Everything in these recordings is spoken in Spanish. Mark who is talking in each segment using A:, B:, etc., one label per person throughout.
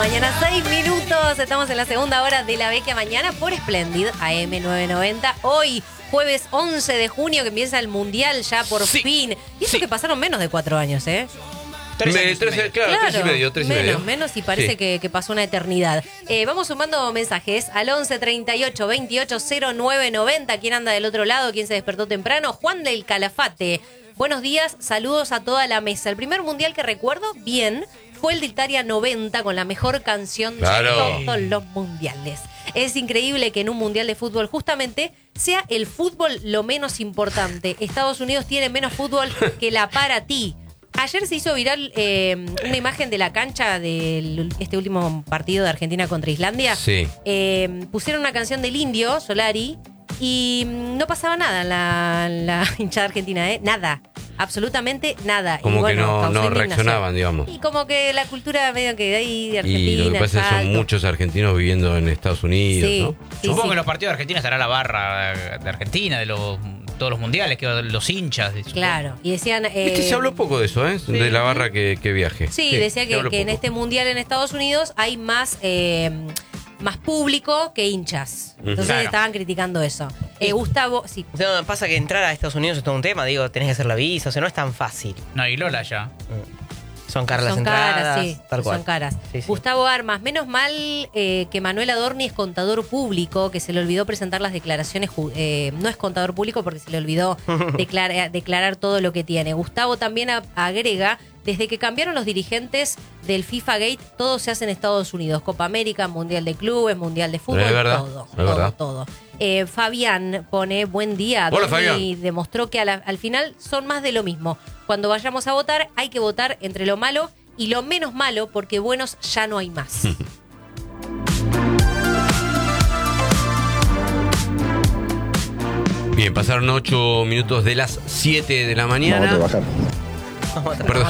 A: Mañana 6 minutos, estamos en la segunda hora de La Vecchia Mañana por Splendid AM 990. Hoy, jueves 11 de junio, que empieza el Mundial ya por fin. Y eso que pasaron menos de 4 años, ¿eh?
B: 3 y medio.
A: Menos y parece que pasó una eternidad. Vamos sumando mensajes al 11 38 28 09 90. ¿Quién anda del otro lado? ¿Quién se despertó temprano? Juan del Calafate. Buenos días, saludos a toda la mesa. El primer mundial que recuerdo bien fue el de Italia 90 con la mejor canción de todos los mundiales. Es increíble que en un mundial de fútbol justamente sea el fútbol lo menos importante. Estados Unidos tiene menos fútbol que la para ti. Ayer se hizo viral una imagen de la cancha de este último partido de Argentina contra Islandia.
B: Sí.
A: Pusieron una canción del Indio, Solari, y no pasaba nada en la hinchada argentina, Nada. Absolutamente nada.
B: Como
A: y bueno,
B: que no reaccionaban, digamos.
A: Y como que la cultura medio que de ahí de Argentina.
B: Y lo que pasa es que son muchos argentinos viviendo en Estados Unidos,
A: sí,
B: ¿no?
A: Sí,
C: Supongo que en los partidos de Argentina estará la barra de Argentina, de todos los mundiales, que los hinchas.
A: Claro. Y decían.
B: Se habló poco de eso,
C: Sí.
B: De la barra que viaje.
A: Sí, decía que en este mundial en Estados Unidos hay más público que hinchas. Entonces
C: Claro.
A: estaban criticando eso. Gustavo, sí.
D: No, pasa que entrar a Estados Unidos es todo un tema, digo, tenés que hacer la visa, o sea, no es tan fácil.
C: No, y Lola ya.
D: Son caras las
A: Son
D: entradas,
A: caras, sí.
D: tal cual.
A: Son caras.
D: Sí, sí.
A: Gustavo Armas, menos mal que Manuel Adorni es contador público, que se le olvidó presentar las declaraciones. No es contador público porque se le olvidó declarar todo lo que tiene. Gustavo también agrega, desde que cambiaron los dirigentes del FIFA Gate, todo se hace en Estados Unidos. Copa América, Mundial de Clubes, Mundial de Fútbol,
B: Es verdad,
A: todo. Fabián pone, buen día.
B: Hola,
A: Adorni
B: Fabián.
A: demostró que al final son más de lo mismo. Cuando vayamos a votar, hay que votar entre lo malo y lo menos malo, porque buenos ya no hay más.
B: Bien, pasaron 8 minutos de las 7 de la mañana. Perdón.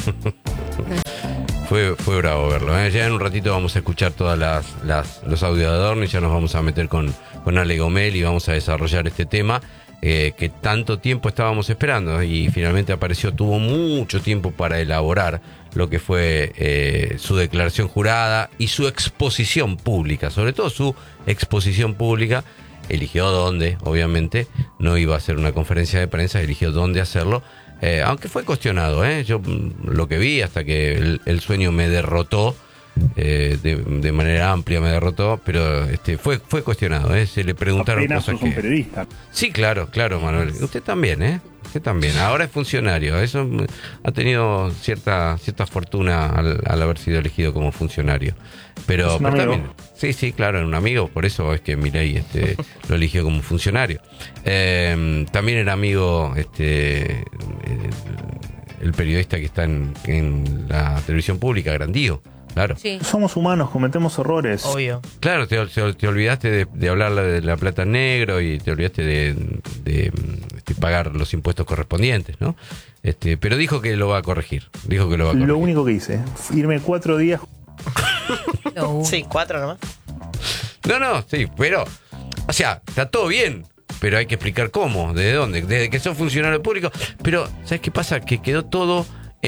B: Fue bravo verlo, Ya en un ratito vamos a escuchar todas los audios de Adorni, ya nos vamos a meter con Ale Gomel y vamos a desarrollar este tema que tanto tiempo estábamos esperando y finalmente apareció. Tuvo mucho tiempo para elaborar lo que fue su declaración jurada y su exposición pública, sobre todo su exposición pública. Eligió dónde, obviamente, no iba a hacer una conferencia de prensa, eligió dónde hacerlo. Aunque fue cuestionado, yo lo que vi hasta que el sueño me derrotó, de manera amplia me derrotó, pero fue cuestionado, se le preguntaron
E: apenas
B: cosas
E: sos un periodista.
B: Sí, claro, Manuel. Usted también, Usted también. Ahora es funcionario. Eso ha tenido cierta fortuna al haber sido elegido como funcionario. Pero
E: un amigo.
B: también, sí, claro, un amigo. Por eso es que Milei lo eligió como funcionario. También era amigo el periodista que está en la televisión pública, Grandío. Claro.
A: Sí.
E: Somos humanos, cometemos errores.
D: Obvio.
B: Claro, te olvidaste de hablar de la plata en negro y te olvidaste de pagar los impuestos correspondientes, ¿no? Pero dijo que lo va a corregir.
E: Lo único que hice, irme 4 días.
D: Sí, 4 nomás.
B: No, sí, pero, o sea, está todo bien, pero hay que explicar cómo, desde dónde, desde que sos funcionario público. Pero, ¿sabes qué pasa? Que quedó todo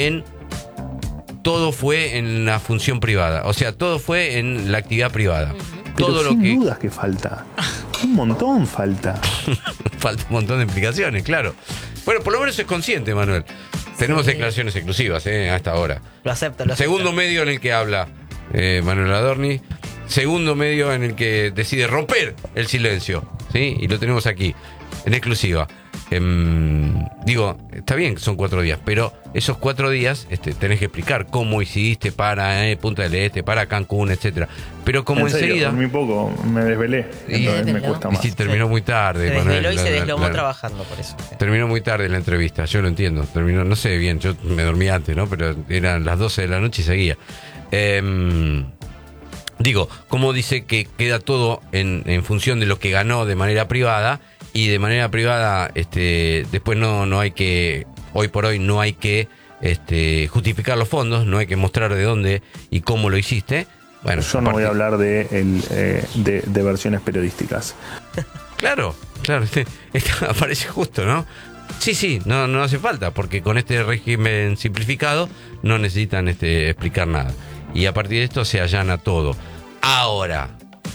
B: fue en la función privada, o sea, todo fue en la actividad privada.
E: Pero
B: Todo
E: sin
B: lo que
E: dudas que falta. Un montón falta.
B: falta un montón de implicaciones, claro. Bueno, por lo menos es consciente, Manuel. Tenemos declaraciones exclusivas, hasta ahora.
D: Lo acepto.
B: Segundo medio en el que habla Manuel Adorni. Segundo medio en el que decide romper el silencio, ¿sí? Y lo tenemos aquí, en exclusiva. Digo, está bien que son 4 días, pero esos 4 días tenés que explicar cómo hiciste para Punta del Este, para Cancún, etcétera. Pero como
E: En serio,
B: enseguida.
E: dormí poco, me desvelé. Entonces me cuesta
B: Y
E: más.
B: sí, terminó muy tarde,
D: Se
B: Manuel.
D: desveló y se deslomó trabajando por eso.
B: Terminó muy tarde la entrevista, yo lo entiendo. Terminó, no sé bien, yo me dormí antes, ¿no? Pero eran las 12 de la noche y seguía. Digo, como dice que queda todo en función de lo que ganó de manera privada, y de manera privada después no hay que, hoy por hoy no hay que justificar los fondos, no hay que mostrar de dónde y cómo lo hiciste. Bueno,
E: yo no voy a hablar de versiones periodísticas.
B: Claro, aparece justo, ¿no? Sí, no hace falta, porque con este régimen simplificado no necesitan explicar nada. y a partir de esto se allana todo. Ahora,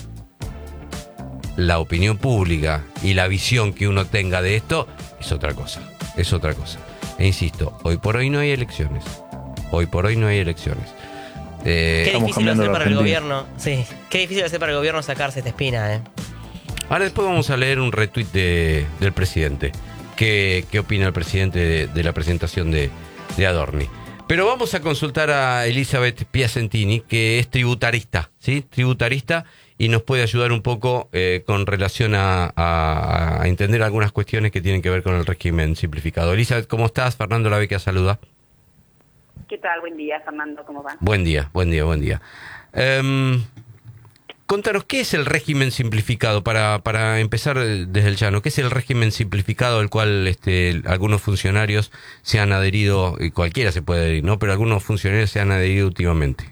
B: la opinión pública y la visión que uno tenga de esto es otra cosa, es otra cosa. E insisto, hoy por hoy no hay elecciones. Hoy por hoy no hay elecciones.
D: Qué difícil va a ser para el
E: Argentina.
D: gobierno. Sí, qué difícil va a ser para el gobierno sacarse esta espina,
B: Ahora después vamos a leer un retweet del presidente. ¿Qué opina el presidente de la presentación de Adorni? Pero vamos a consultar a Elizabeth Piacentini, que es tributarista, ¿sí? Tributarista, y nos puede ayudar un poco con relación a entender algunas cuestiones que tienen que ver con el régimen simplificado. Elizabeth, ¿cómo estás? Fernando Lavecchia saluda.
F: ¿Qué tal? Buen día, Fernando, ¿cómo va?
B: Buen día, buen día, buen día. Contanos, ¿qué es el régimen simplificado? Para empezar desde el llano, ¿qué es el régimen simplificado al cual algunos funcionarios se han adherido, y cualquiera se puede adherir, ¿no? Pero algunos funcionarios se han adherido últimamente.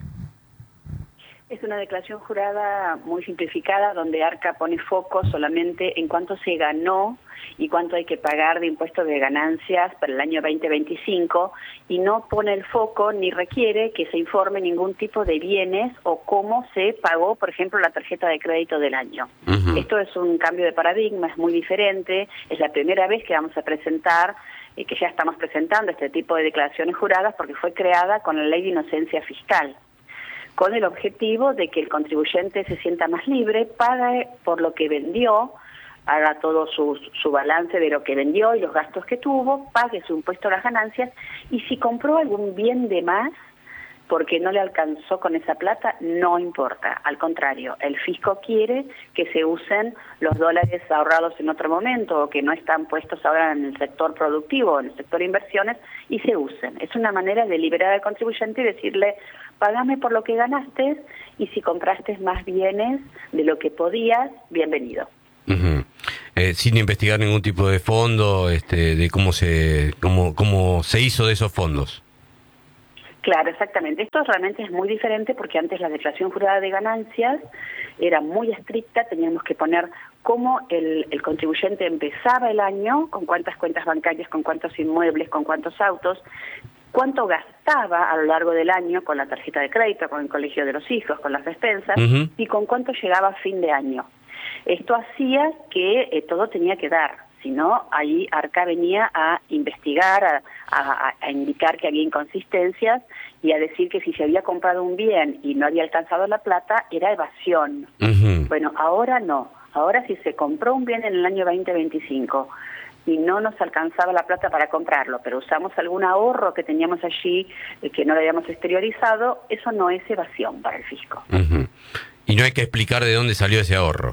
F: Es una declaración jurada muy simplificada donde ARCA pone foco solamente en cuánto se ganó y cuánto hay que pagar de impuestos de ganancias para el año 2025 y no pone el foco ni requiere que se informe ningún tipo de bienes o cómo se pagó, por ejemplo, la tarjeta de crédito del año.
B: Uh-huh.
F: Esto es un cambio de paradigma, es muy diferente, es la primera vez que vamos a presentar que ya estamos presentando este tipo de declaraciones juradas porque fue creada con la Ley de Inocencia Fiscal, con el objetivo de que el contribuyente se sienta más libre, pague por lo que vendió, haga todo su balance de lo que vendió y los gastos que tuvo, pague su impuesto a las ganancias, y si compró algún bien de más porque no le alcanzó con esa plata, no importa. Al contrario, el fisco quiere que se usen los dólares ahorrados en otro momento o que no están puestos ahora en el sector productivo, en el sector de inversiones, y se usen. Es una manera de liberar al contribuyente y decirle, págame por lo que ganaste y si compraste más bienes de lo que podías, bienvenido.
B: Uh-huh. Sin investigar ningún tipo de fondo, de cómo se hizo de esos fondos.
F: Claro, exactamente. Esto realmente es muy diferente porque antes la declaración jurada de ganancias era muy estricta, teníamos que poner cómo el contribuyente empezaba el año, con cuántas cuentas bancarias, con cuántos inmuebles, con cuántos autos, cuánto gastaba a lo largo del año con la tarjeta de crédito, con el colegio de los hijos, con las despensas, uh-huh, y con cuánto llegaba a fin de año. Esto hacía que todo tenía que dar. Si no, ahí ARCA venía a investigar, a indicar que había inconsistencias y a decir que si se había comprado un bien y no había alcanzado la plata, era evasión. Uh-huh. Bueno, ahora no. Ahora si se compró un bien en el año 2025 y no nos alcanzaba la plata para comprarlo, pero usamos algún ahorro que teníamos allí, que no lo habíamos exteriorizado, eso no es evasión para el fisco.
B: Uh-huh. Y no hay que explicar de dónde salió ese ahorro.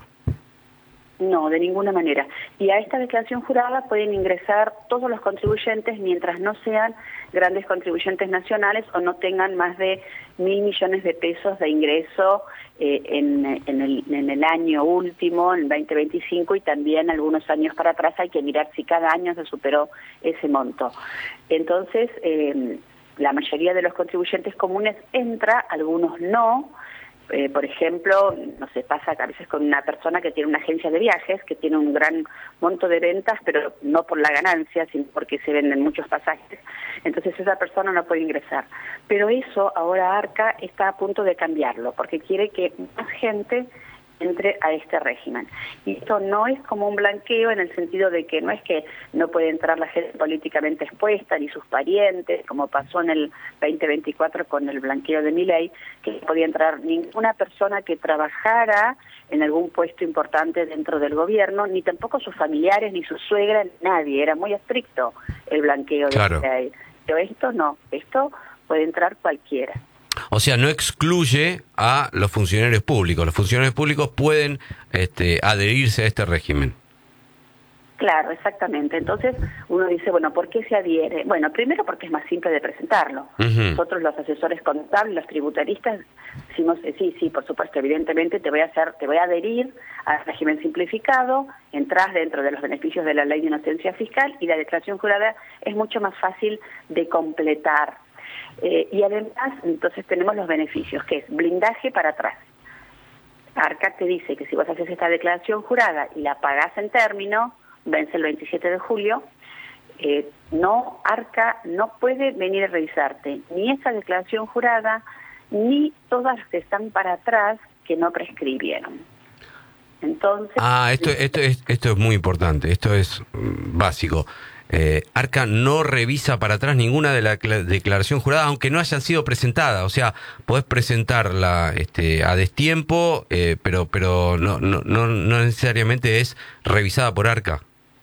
F: No, de ninguna manera. Y a esta declaración jurada pueden ingresar todos los contribuyentes mientras no sean grandes contribuyentes nacionales o no tengan más de 1.000 millones de pesos de ingreso en el año último, en 2025, y también algunos años para atrás hay que mirar si cada año se superó ese monto. Entonces, la mayoría de los contribuyentes comunes entra, algunos no. Por ejemplo, no sé, pasa a veces con una persona que tiene una agencia de viajes, que tiene un gran monto de ventas, pero no por la ganancia, sino porque se venden muchos pasajes. Entonces esa persona no puede ingresar. Pero eso ahora ARCA está a punto de cambiarlo, porque quiere que más gente entre a este régimen. Y esto no es como un blanqueo en el sentido de que no es que no puede entrar la gente políticamente expuesta ni sus parientes, como pasó en el 2024 con el blanqueo de Milei, que no podía entrar ninguna persona que trabajara en algún puesto importante dentro del gobierno, ni tampoco sus familiares, ni su suegra, nadie. Era muy estricto el blanqueo de Milei. Pero esto no, esto puede entrar cualquiera.
B: O sea, no excluye a los funcionarios públicos. Los funcionarios públicos pueden adherirse a este régimen.
F: Claro, exactamente. Entonces uno dice, bueno, ¿por qué se adhiere? Bueno, primero porque es más simple de presentarlo. Uh-huh. Nosotros los asesores contables, los tributaristas, decimos, sí, por supuesto, evidentemente te voy a adherir al régimen simplificado, entras dentro de los beneficios de la Ley de Inocencia Fiscal y la declaración jurada es mucho más fácil de completar. Y además, entonces tenemos los beneficios, que es blindaje para atrás. ARCA te dice que si vos haces esta declaración jurada y la pagás en término, vence el 27 de julio, ARCA no puede venir a revisarte ni esa declaración jurada, ni todas las que están para atrás que no prescribieron. Entonces,
B: esto es muy importante, esto es básico. Arca no revisa para atrás ninguna de la declaración jurada, aunque no hayan sido presentadas. O sea, podés presentarla a destiempo, pero no necesariamente es revisada por Arca.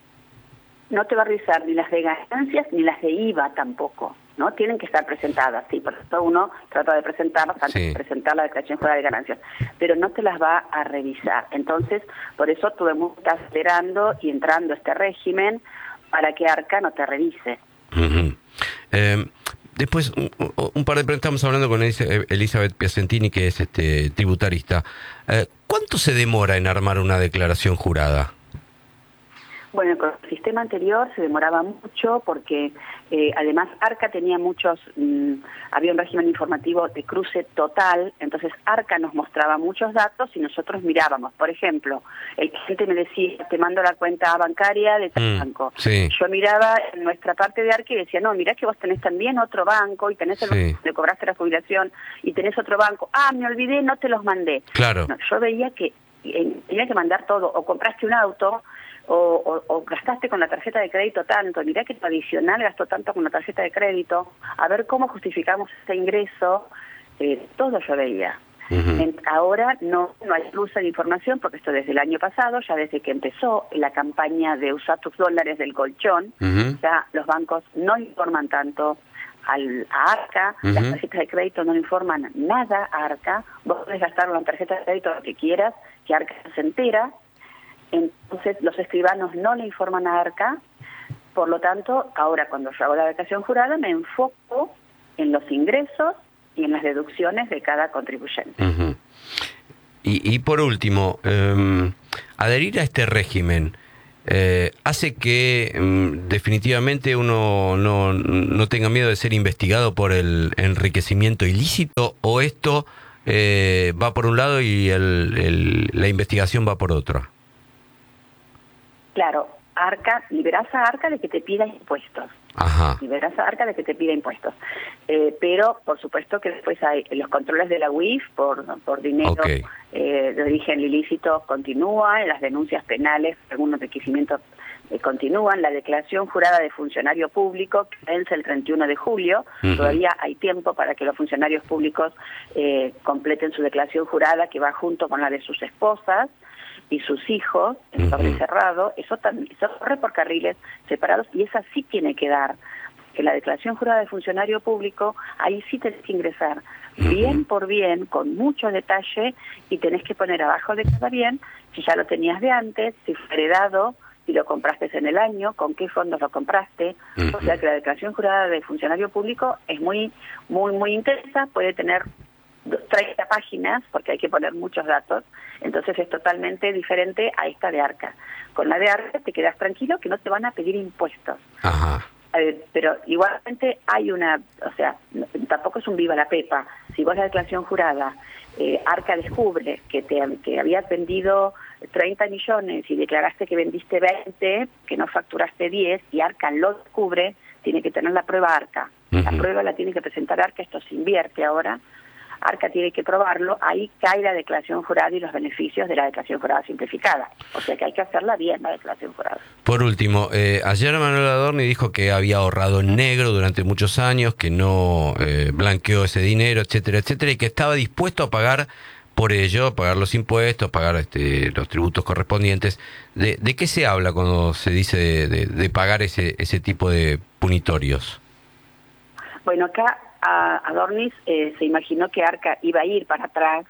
F: no te va a revisar ni las de ganancias ni las de IVA tampoco, ¿no? Tienen que estar presentadas, sí, por eso uno trata de presentarlas antes de presentar la declaración jurada de ganancias, pero no te las va a revisar. Entonces, por eso todo el mundo está esperando y entrando a este régimen para que Arca no te revise.
B: Uh-huh. Después, un par de preguntas, estamos hablando con Elizabeth Piacentini, que es tributarista. ¿Cuánto se demora en armar una declaración jurada?
F: Bueno, con el sistema anterior se demoraba mucho porque además Arca tenía había un régimen informativo de cruce total, entonces Arca nos mostraba muchos datos y nosotros mirábamos. Por ejemplo, el cliente me decía, te mando la cuenta bancaria de tal banco.
B: Sí.
F: Yo miraba en nuestra parte de Arca y decía, no, mirá que vos tenés también otro banco y tenés el banco donde cobraste la jubilación y tenés otro banco. Ah, me olvidé, no te los mandé.
B: Claro.
F: No, yo veía que tenía que mandar todo, o compraste un auto, o gastaste con la tarjeta de crédito tanto, mirá que tu adicional gastó tanto con la tarjeta de crédito, a ver cómo justificamos ese ingreso, todo yo veía. Uh-huh. Ahora no hay cruce de información, porque esto desde el año pasado, ya desde que empezó la campaña de usar tus dólares del colchón, uh-huh. Ya los bancos no informan tanto a Arca, uh-huh. Las tarjetas de crédito no informan nada a Arca, vos podés gastar con la tarjeta de crédito lo que quieras, que Arca se entera. Entonces los escribanos no le informan a Arca, por lo tanto, ahora cuando yo hago la declaración jurada me enfoco en los ingresos y en las deducciones de cada contribuyente.
B: Uh-huh. Y por último, adherir a este régimen hace que definitivamente uno no tenga miedo de ser investigado por el enriquecimiento ilícito, o esto va por un lado y la investigación va por otro.
F: Claro, Arca, liberás a Arca de que te pida impuestos.
B: Ajá.
F: Liberás a Arca de que te pida impuestos. Pero, por supuesto que después hay los controles de la UIF por dinero de origen ilícito continúan, las denuncias penales, algunos requerimientos continúan, la declaración jurada de funcionario público que vence el 31 de julio, uh-huh. Todavía hay tiempo para que los funcionarios públicos completen su declaración jurada, que va junto con la de sus esposas y sus hijos, en sobre cerrado. Eso corre por carriles separados y esa sí tiene que dar, que la declaración jurada de funcionario público, ahí sí tenés que ingresar bien por bien, con mucho detalle, y tenés que poner abajo de cada bien si ya lo tenías de antes, si fue heredado, si lo compraste en el año, con qué fondos lo compraste. O sea que la declaración jurada de funcionario público es muy intensa, puede tener 30 páginas, porque hay que poner muchos datos, entonces es totalmente diferente a esta de Arca. Con la de Arca te quedas tranquilo que no te van a pedir impuestos. Ajá. Pero igualmente hay tampoco es un viva la pepa. Si vos la declaración jurada, Arca descubre que habías vendido 30 millones y declaraste que vendiste 20, que no facturaste 10, y Arca lo descubre, tiene que tener la prueba Arca. Uh-huh. La prueba la tiene que presentar Arca, esto se invierte ahora. Arca tiene que probarlo, ahí cae la declaración jurada y los beneficios de la declaración jurada simplificada. O sea que hay que hacerla bien, la declaración jurada.
B: Por último, ayer Manuel Adorni dijo que había ahorrado en negro durante muchos años, que no blanqueó ese dinero, etcétera, etcétera, y que estaba dispuesto a pagar por ello, pagar los impuestos, pagar los tributos correspondientes. ¿De qué se habla cuando se dice de pagar ese tipo de punitorios?
F: Bueno, acá Adornis se imaginó que Arca iba a ir para atrás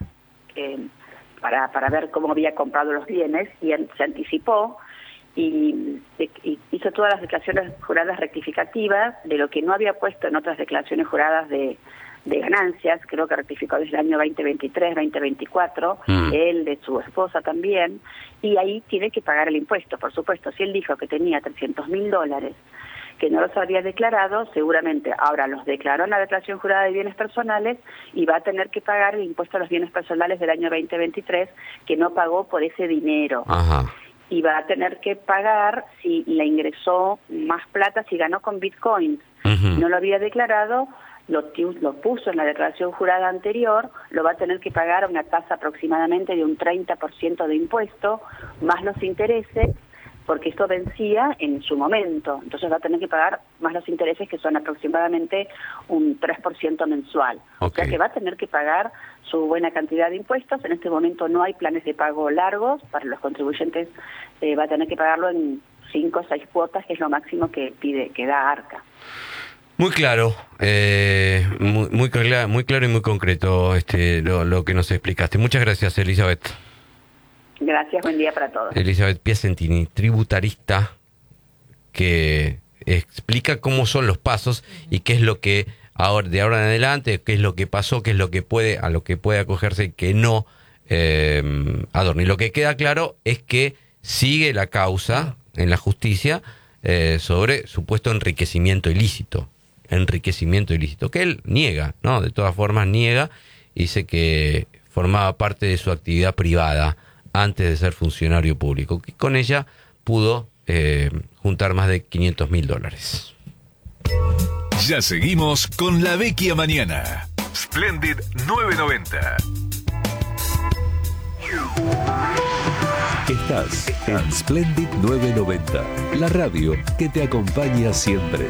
F: para ver cómo había comprado los bienes, y se anticipó y hizo todas las declaraciones juradas rectificativas de lo que no había puesto en otras declaraciones juradas de ganancias. Creo que rectificó desde el año 2023, 2024, él, de su esposa también, y ahí tiene que pagar el impuesto, por supuesto. Si él dijo que tenía $300.000 que no los había declarado, seguramente ahora los declaró en la declaración jurada de bienes personales y va a tener que pagar el impuesto a los bienes personales del año 2023 que no pagó por ese dinero. Ajá. Y va a tener que pagar si le ingresó más plata, si ganó con Bitcoin. Uh-huh. No lo había declarado, lo puso en la declaración jurada anterior, lo va a tener que pagar a una tasa aproximadamente de un 30% de impuesto, más los intereses, porque esto vencía en su momento. Entonces va a tener que pagar más los intereses, que son aproximadamente un 3% mensual.
B: Okay.
F: O sea que va a tener que pagar su buena cantidad de impuestos. En este momento no hay planes de pago largos para los contribuyentes, va a tener que pagarlo en 5 o 6 cuotas, que es lo máximo que da ARCA.
B: Muy claro, muy claro y muy concreto lo que nos explicaste. Muchas gracias, Elizabeth.
F: Gracias, buen día para todos.
B: Elizabeth Piacentini, tributarista, que explica cómo son los pasos y qué es lo que de ahora en adelante, qué es lo que pasó, qué es lo que a lo que puede acogerse y que no adorne. Y lo que queda claro es que sigue la causa en la justicia sobre supuesto enriquecimiento ilícito, que él niega, ¿no? De todas formas niega, y dice que formaba parte de su actividad privada antes de ser funcionario público, que con ella pudo juntar más de $500.000.
G: Ya seguimos con La Vecchia Mañana. Splendid 990.
H: Estás en Splendid 990, la radio que te acompaña siempre.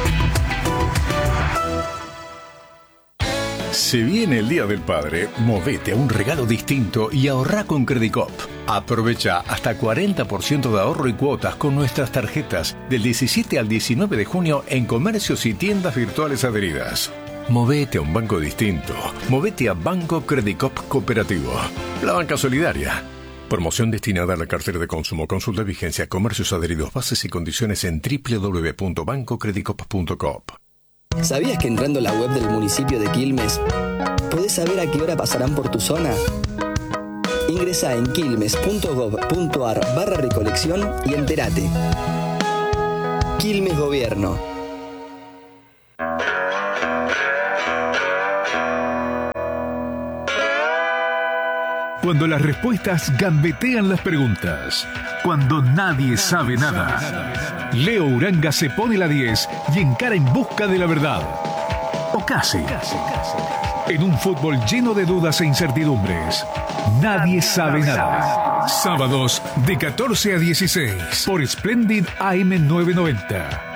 I: Se viene el Día del Padre, movete a un regalo distinto y ahorrá con Credicop. Aprovecha hasta 40% de ahorro y cuotas con nuestras tarjetas del 17 al 19 de junio en comercios y tiendas virtuales adheridas. Movete a un banco distinto. Movete a Banco Credicop Cooperativo. La banca solidaria. Promoción destinada a la cartera de consumo. Consulta vigencia, comercios adheridos, bases y condiciones en www.bancocredicop.com.
J: ¿Sabías que entrando a la web del municipio de Quilmes podés saber a qué hora pasarán por tu zona? Ingresá en quilmes.gov.ar/recolección y entérate. Quilmes Gobierno.
G: Cuando las respuestas gambetean las preguntas. Cuando nadie sabe nada. Leo Uranga se pone la 10 y encara en busca de la verdad. O casi. En un fútbol lleno de dudas e incertidumbres. Nadie sabe nada. Sábados de 14 a 16 por Splendid AM 990.